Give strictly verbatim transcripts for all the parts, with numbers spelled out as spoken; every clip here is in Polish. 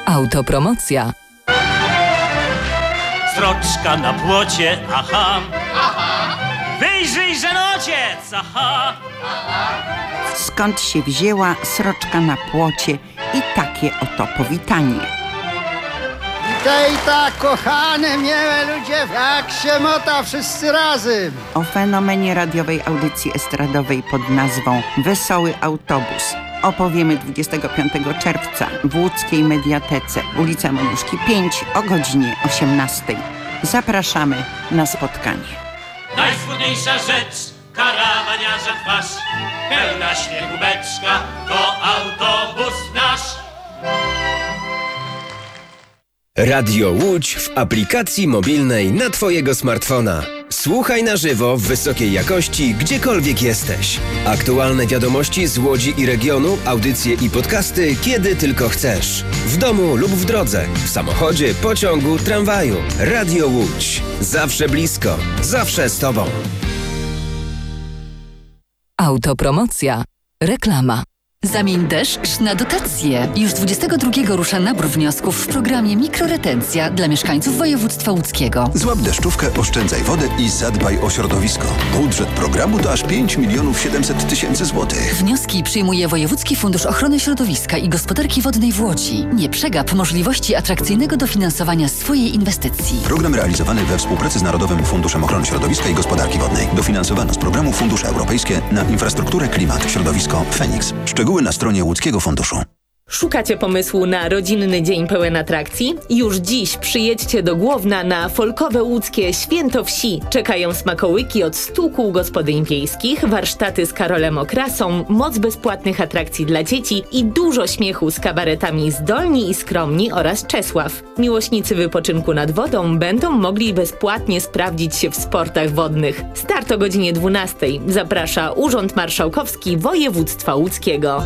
Autopromocja. Sroczka na płocie, aha, aha. Wyjrzyj, że ojciec, aha, aha. Skąd się wzięła sroczka na płocie i takie oto powitanie. Witaj tak, kochane, miłe ludzie, jak się mota wszyscy razem. O fenomenie radiowej audycji estradowej pod nazwą Wesoły Autobus opowiemy dwudziestego piątego czerwca w łódzkiej Mediatece, ulica Moniuszki pięć o godzinie osiemnastej. Zapraszamy na spotkanie. Najsłodniejsza rzecz, karawaniarza twarz, pełna śmiechu beczka, to autobus nasz. Radio Łódź w aplikacji mobilnej na Twojego smartfona. Słuchaj na żywo w wysokiej jakości, gdziekolwiek jesteś. Aktualne wiadomości z Łodzi i regionu, audycje i podcasty, kiedy tylko chcesz. W domu lub w drodze, w samochodzie, pociągu, tramwaju. Radio Łódź. Zawsze blisko, zawsze z Tobą. Autopromocja. Reklama. Zamień deszcz na dotacje. Już dwudziestego drugiego rusza nabór wniosków w programie Mikroretencja dla mieszkańców województwa łódzkiego. Złap deszczówkę, oszczędzaj wodę i zadbaj o środowisko. Budżet programu to aż pięć milionów siedemset tysięcy złotych. Wnioski przyjmuje Wojewódzki Fundusz Ochrony Środowiska i Gospodarki Wodnej w Łodzi. Nie przegap możliwości atrakcyjnego dofinansowania swojej inwestycji. Program realizowany we współpracy z Narodowym Funduszem Ochrony Środowiska i Gospodarki Wodnej. Dofinansowano z programu Fundusze Europejskie na infrastrukturę, klimat, środowisko, Feniks. Szczegóły na stronie Łódzkiego Funduszu. Szukacie pomysłu na rodzinny dzień pełen atrakcji? Już dziś przyjedźcie do Głowna na folkowe łódzkie Święto Wsi. Czekają smakołyki od stu kół gospodyń wiejskich, warsztaty z Karolem Okrasą, moc bezpłatnych atrakcji dla dzieci i dużo śmiechu z kabaretami Zdolni i Skromni oraz Czesław. Miłośnicy wypoczynku nad wodą będą mogli bezpłatnie sprawdzić się w sportach wodnych. Start o godzinie dwunastej. Zaprasza Urząd Marszałkowski Województwa Łódzkiego.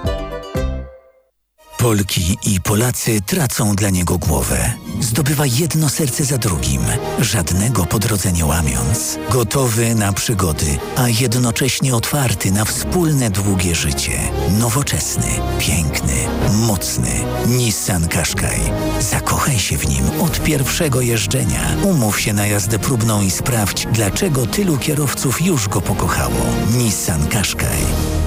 Polki i Polacy tracą dla niego głowę. Zdobywa jedno serce za drugim, żadnego po drodze nie łamiąc. Gotowy na przygody, a jednocześnie otwarty na wspólne długie życie. Nowoczesny, piękny, mocny. Nissan Qashqai. Zakochaj się w nim od pierwszego jeżdżenia. Umów się na jazdę próbną i sprawdź, dlaczego tylu kierowców już go pokochało. Nissan Qashqai.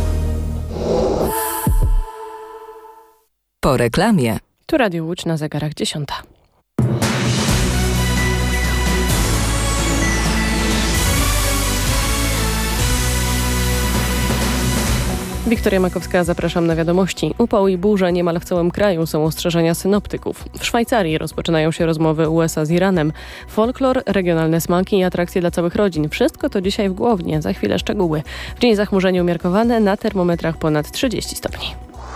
Po reklamie. Tu Radio Łódź na zegarach dziesiąta. Wiktoria Makowska, zapraszam na wiadomości. Upał i burze niemal w całym kraju są ostrzeżenia synoptyków. W Szwajcarii rozpoczynają się rozmowy U S A z Iranem. Folklor, regionalne smaki i atrakcje dla całych rodzin. Wszystko to dzisiaj w Głownie. Za chwilę szczegóły. W dzień zachmurzenie umiarkowane, na termometrach ponad trzydzieści stopni.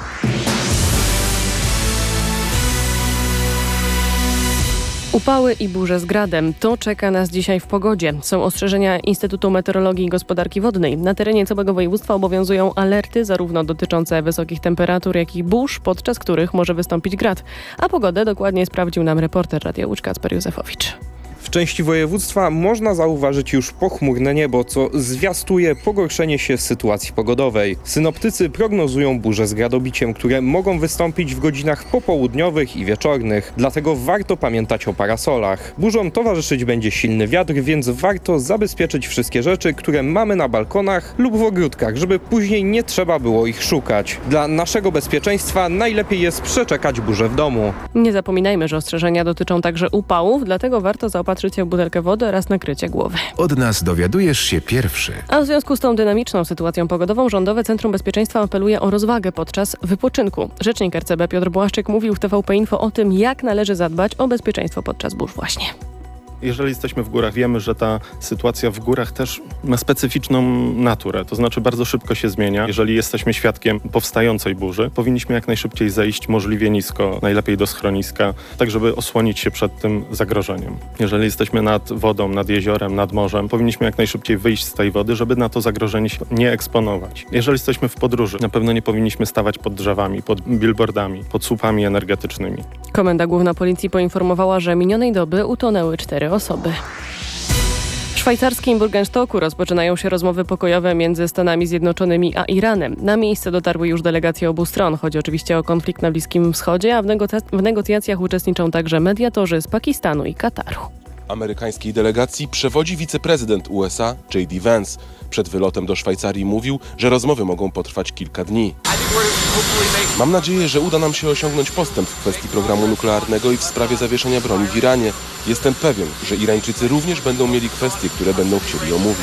Upały i burze z gradem. To czeka nas dzisiaj w pogodzie. Są ostrzeżenia Instytutu Meteorologii i Gospodarki Wodnej. Na terenie całego województwa obowiązują alerty zarówno dotyczące wysokich temperatur, jak i burz, podczas których może wystąpić grad. A pogodę dokładnie sprawdził nam reporter Radia Łódź Kacper Józefowicz. W części województwa można zauważyć już pochmurne niebo, co zwiastuje pogorszenie się sytuacji pogodowej. Synoptycy prognozują burze z gradobiciem, które mogą wystąpić w godzinach popołudniowych i wieczornych. Dlatego warto pamiętać o parasolach. Burzom towarzyszyć będzie silny wiatr, więc warto zabezpieczyć wszystkie rzeczy, które mamy na balkonach lub w ogródkach, żeby później nie trzeba było ich szukać. Dla naszego bezpieczeństwa najlepiej jest przeczekać burzę w domu. Nie zapominajmy, że ostrzeżenia dotyczą także upałów, dlatego warto zaopatrzyć się w butelkę wody oraz nakrycie głowy. Od nas dowiadujesz się pierwszy. A w związku z tą dynamiczną sytuacją pogodową Rządowe Centrum Bezpieczeństwa apeluje o rozwagę podczas wypoczynku. Rzecznik R C B Piotr Błaszczyk mówił w T V P Info o tym, jak należy zadbać o bezpieczeństwo podczas burz właśnie. Jeżeli jesteśmy w górach, wiemy, że ta sytuacja w górach też ma specyficzną naturę, to znaczy bardzo szybko się zmienia. Jeżeli jesteśmy świadkiem powstającej burzy, powinniśmy jak najszybciej zejść możliwie nisko, najlepiej do schroniska, tak żeby osłonić się przed tym zagrożeniem. Jeżeli jesteśmy nad wodą, nad jeziorem, nad morzem, powinniśmy jak najszybciej wyjść z tej wody, żeby na to zagrożenie się nie eksponować. Jeżeli jesteśmy w podróży, na pewno nie powinniśmy stawać pod drzewami, pod billboardami, pod słupami energetycznymi. Komenda Główna Policji poinformowała, że minionej doby utonęły cztery osoby. szwajcarskim Burgenstocku rozpoczynają się rozmowy pokojowe między Stanami Zjednoczonymi a Iranem. Na miejsce dotarły już delegacje obu stron. Chodzi oczywiście o konflikt na Bliskim Wschodzie, a w, negoc- w negocjacjach uczestniczą także mediatorzy z Pakistanu i Kataru. Amerykańskiej delegacji przewodzi wiceprezydent U S A J D Vance. Przed wylotem do Szwajcarii mówił, że rozmowy mogą potrwać kilka dni. Mam nadzieję, że uda nam się osiągnąć postęp w kwestii programu nuklearnego i w sprawie zawieszenia broni w Iranie. Jestem pewien, że Irańczycy również będą mieli kwestie, które będą chcieli omówić.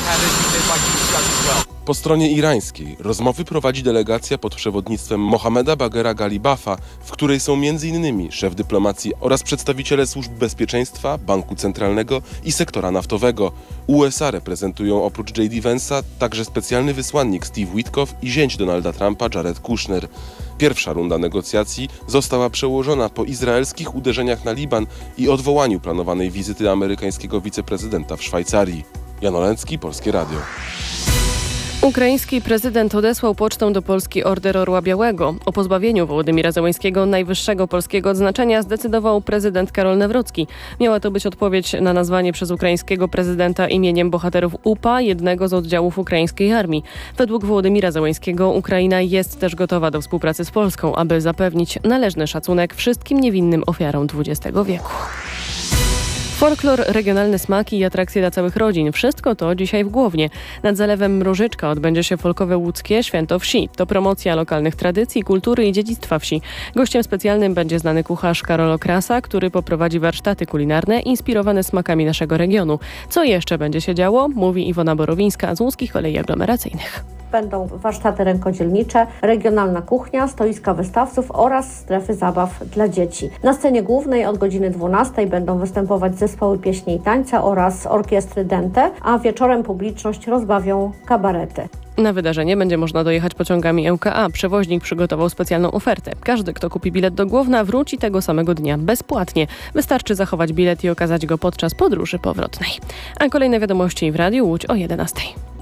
Po stronie irańskiej rozmowy prowadzi delegacja pod przewodnictwem Mohammeda Baghera Galibafa, w której są między innymi szef dyplomacji oraz przedstawiciele służb bezpieczeństwa, banku centralnego i sektora naftowego. U S A reprezentują oprócz J D Vance'a także specjalny wysłannik Steve Witkoff i zięć Donalda Trumpa Jared Kushner. Pierwsza runda negocjacji została przełożona po izraelskich uderzeniach na Liban i odwołaniu planowanej wizyty amerykańskiego wiceprezydenta w Szwajcarii. Jan Olęcki, Polskie Radio. Ukraiński prezydent odesłał pocztą do Polski Order Orła Białego. O pozbawieniu Wołodymira Zełenskiego najwyższego polskiego odznaczenia zdecydował prezydent Karol Nawrocki. Miała to być odpowiedź na nazwanie przez ukraińskiego prezydenta imieniem bohaterów U P A, jednego z oddziałów ukraińskiej armii. Według Wołodymira Zełenskiego Ukraina jest też gotowa do współpracy z Polską, aby zapewnić należny szacunek wszystkim niewinnym ofiarom dwudziestego wieku. Folklor, regionalne smaki i atrakcje dla całych rodzin. Wszystko to dzisiaj w Głownie. Nad zalewem Mrożyczka odbędzie się folkowe łódzkie Święto Wsi. To promocja lokalnych tradycji, kultury i dziedzictwa wsi. Gościem specjalnym będzie znany kucharz Karol Okrasa, który poprowadzi warsztaty kulinarne inspirowane smakami naszego regionu. Co jeszcze będzie się działo? Mówi Iwona Borowińska z Łódzkich Kolei Aglomeracyjnych. Będą warsztaty rękodzielnicze, regionalna kuchnia, stoiska wystawców oraz strefy zabaw dla dzieci. Na scenie głównej od godziny dwunastej będą występować zespoły pieśni i tańca oraz orkiestry Dente, a wieczorem publiczność rozbawią kabarety. Na wydarzenie będzie można dojechać pociągami L K A. Przewoźnik przygotował specjalną ofertę. Każdy, kto kupi bilet do Głowna, wróci tego samego dnia bezpłatnie. Wystarczy zachować bilet i okazać go podczas podróży powrotnej. A kolejne wiadomości w Radiu Łódź o jedenastej.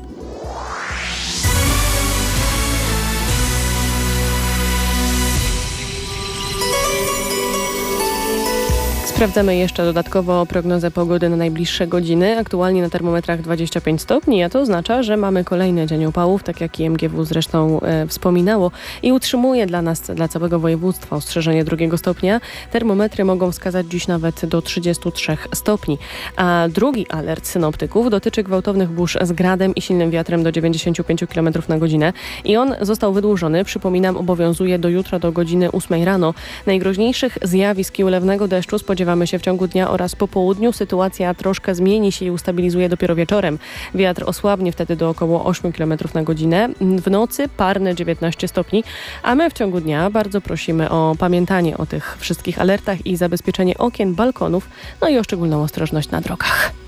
Sprawdzamy jeszcze dodatkowo prognozę pogody na najbliższe godziny. Aktualnie na termometrach dwadzieścia pięć stopni, a to oznacza, że mamy kolejny dzień upałów, tak jak i M G W zresztą e, wspominało i utrzymuje dla nas, dla całego województwa ostrzeżenie drugiego stopnia. Termometry mogą wskazać dziś nawet do trzydziestu trzech stopni. A drugi alert synoptyków dotyczy gwałtownych burz z gradem i silnym wiatrem do dziewięćdziesięciu pięciu kilometrów na godzinę i on został wydłużony. Przypominam, obowiązuje do jutra do godziny ósmej rano. Najgroźniejszych zjawisk i ulewnego deszczu spodziewamy się w ciągu dnia oraz po południu. Sytuacja troszkę zmieni się i ustabilizuje dopiero wieczorem. Wiatr osłabnie wtedy do około ośmiu kilometrów na godzinę. W nocy parne dziewiętnaście stopni, a my w ciągu dnia bardzo prosimy o pamiętanie o tych wszystkich alertach i zabezpieczenie okien, balkonów, no i o szczególną ostrożność na drogach.